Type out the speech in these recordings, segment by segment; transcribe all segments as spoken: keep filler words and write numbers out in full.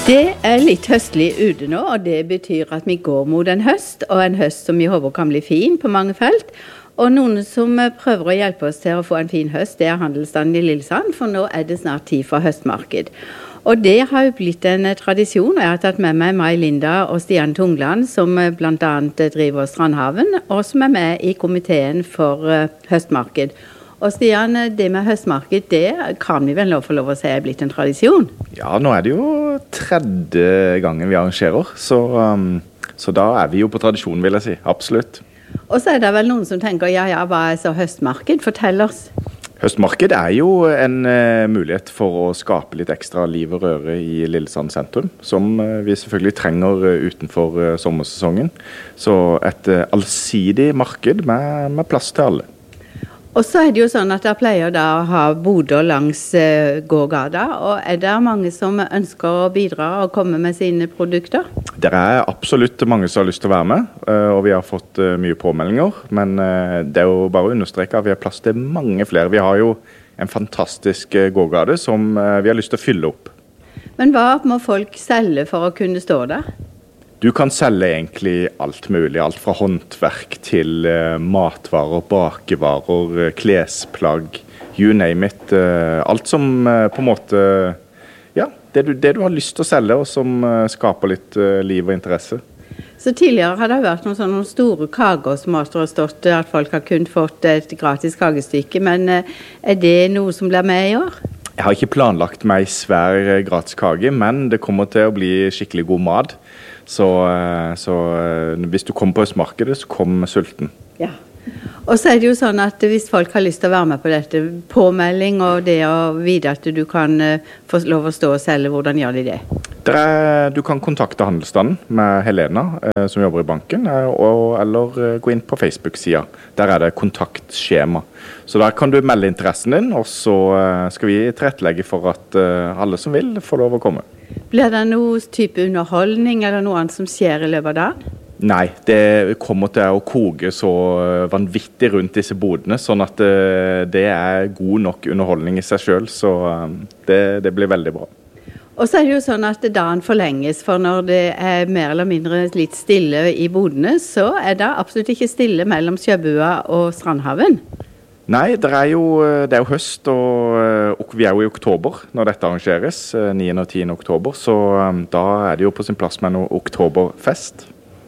Det er litt høstlig ute nå, og det betyr at vi går mot en høst, og en høst som vi håper kan bli fin på mange felt. Og noen som prøver å hjelpe oss til å få en fin høst, det er handelsstanden i Lillesand, for nå er det snart tid for høstmarked. Og det har jo blitt en tradisjon, og jeg har tatt med meg Mai Linda og Stian Tungland, som blant annet driver Strandhaven, og som er med i komiteen for høstmarked. Og Stian, det med høstmarked, det kan vi vel nå få lov å si er blitt en tradisjon? Ja, nå er det jo tredje gangen vi arrangerer, så, um, så da er vi jo på tradisjon, vil jeg si. Absolutt. Og så er det vel noen som tenker, ja, ja, hva er så høstmarked? Fortell oss. Høstmarked er jo en uh, mulighet for å skape litt ekstra liv og røre i Lillesand sentrum, som uh, vi selvfølgelig trenger uh, utenfor uh, sommersesongen. Så et uh, allsidig marked med, med plass til alle. Og så er det jo sånn at jeg pleier da å ha boder langs uh, gågata, og er det mange som ønsker å bidra og komme med sine produkter? Det er absolutt mange som har lyst til å være med, uh, og vi har fått uh, mye påmeldinger, men uh, det er jo bare å understreke at vi har plass til mange flere. Vi har jo en fantastisk uh, gågate som uh, vi har lyst til å fylle opp. Men hva må folk selge for å kunne stå der? Du kan selge egentlig alt mulig, alt fra håndverk til uh, matvarer, bakevarer, uh, klesplagg, you name it. Uh, alt som uh, på en måte, ja, det du, det du har lyst til å selge og som uh, skaper litt uh, liv og interesse. Så tidligere har det vært noen sånne store kager som har stått at folk har kun fått et gratis kagestykke, men uh, er det noe som blir med i år? Jeg har ikke planlagt meg svær uh, gratis kage, men det kommer til å bli skikkelig god mat. Så, så hvis du kommer på høstmarkedet, så kom sulten. Ja. Og så er det jo sånn at hvis folk har lyst til å være med på dette, påmelding og det å vite at du kan få lov å stå og selge, hvordan gjør de det? Der er, du kan kontakte handelsstanden med Helena, eh, som jobber i banken, eh, og, eller eh, gå inn på Facebook-siden. Der er det kontaktskjema. Så der kan du melde interessen din, og så eh, skal vi tilrettelegge for at eh, alle som vil får lov å komme. Blir det noe type underholdning eller noe annet som skjer i løpet av dagen? Nei, det kommer til å koke så vanvittig rundt disse bodene, sånn at det er god nok underholdning i seg selv, så det, det blir veldig bra. Og så er det jo sånn at dagen forlenges, for når det er mer eller mindre litt stille i bodene, så er det absolutt ikke stille mellom Sjøbua og Strandhaven. Nei, det er, jo, det er jo høst, og, og vi er jo i oktober når dette arrangeres, niende og tiende oktober, så da er det jo på sin plass med noe oktoberfest.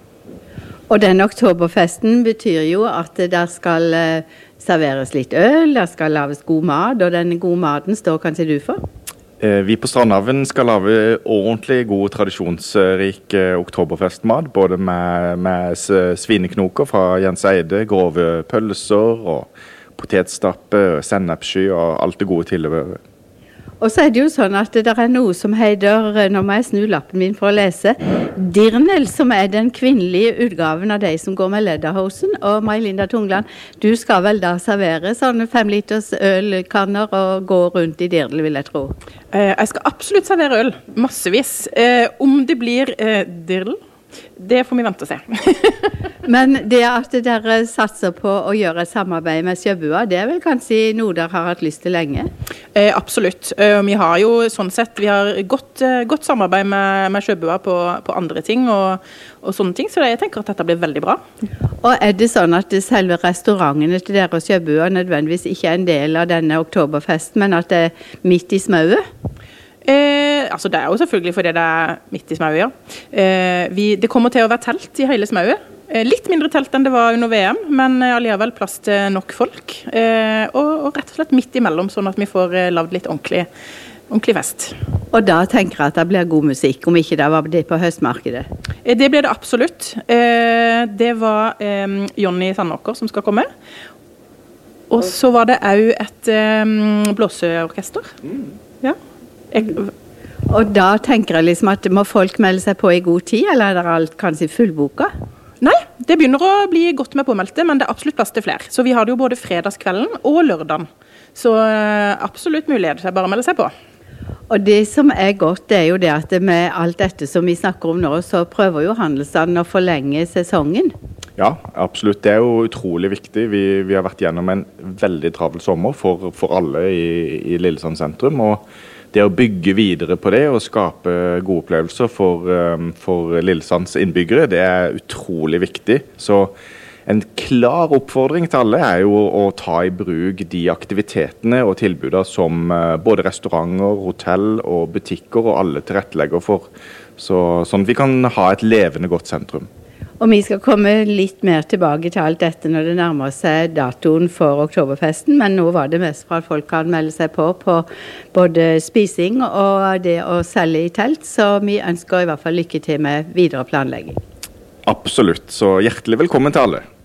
Og den oktoberfesten betyr jo at der skal serveres litt øl, der skal laves god mat, og den gode maten står kanskje du for? Vi på Strandhaven skal lage ordentlig god, tradisjonsrik oktoberfestmat, både med, med svineknoker fra Jens Eide, grove pølser og potetstappe, sennepsky og alt det gode tilhøret. Og så er det jo sånn at det er noe som heter, nå må jeg snu lappen min for å lese, Dirndl, som er den kvinnelige utgaven av de som går med lederhosen. Og Mai Linda Tungland, du skal vel da servere sånne fem liters ølkanner og gå rundt i dirndl, vil jeg tro? Eh, jeg skal absolutt servere øl, massevis. Eh, om det blir eh, dirndl, det får vi vente og se. Men det at dere satser på å gjøre et samarbeid med Sjøbua, det er vel kanskje noe dere har hatt lyst til lenge? Eh, absolutt. Eh, vi har jo sånn sett, vi har godt, eh, godt samarbeid med, med Sjøbua på, på andre ting og, og sånne ting, så jeg tenker at dette blir veldig bra. Og er det sånn at selve restaurantene til dere og Sjøbua nødvendigvis ikke er en del av denne oktoberfesten, men at det er midt i smauet? Eh, altså det er jo selvfølgelig fordi det er midt i smauet, ja. Eh, vi, det kommer til å være telt i hele smauet. Eh, litt mindre telt enn det var under V M, men allikevel plass til nok folk. Eh, og, og rett og slett midt imellom, sånn at vi får eh, lavd litt ordentlig, ordentlig fest. Og da tenker jeg at det blir god musikk, om ikke det var det på høstmarkedet? Eh, det blir det absolutt. Eh, det var eh, Jonny Sandåker som skal komme. Og så var det også et eh, blåseorkester. Ja. Jeg... Og da tenker jeg liksom at må folk melde seg på i god tid, eller er det alt kanskje fullboka? Nei, det begynner å bli godt med påmeldte, men det er absolutt plass til flere. Så vi har det jo både fredagskvelden og lørdagen. Så absolutt mulighet til å bare melde seg på. Og det som er godt, det er jo det at med alt dette som vi snakker om nå, så prøver jo handelsstanden å forlenge sesongen. Ja, absolutt. Det er jo utrolig viktig. Vi, vi har vært gjennom en veldig travel sommer for, for alle i, i Lillesand sentrum, og det å bygge videre på det og skape gode opplevelser for, for Lillesands innbyggere, det er utrolig viktig. Så en klar oppfordring til alle er jo å ta i bruk de aktivitetene og tilbudene som både restauranter, hotell og butikker og alle tilrettelegger for, så, sånn at vi kan ha et levende godt sentrum. Og vi skal komme litt mer tilbake til alt dette når det nærmer seg datoen for oktoberfesten, men nå var det mest for at folk kan melde seg på på både spising og det å selge i telt, så vi ønsker i hvert fall lykke til med videre planlegging. Absolutt, så hjertelig velkommen til alle.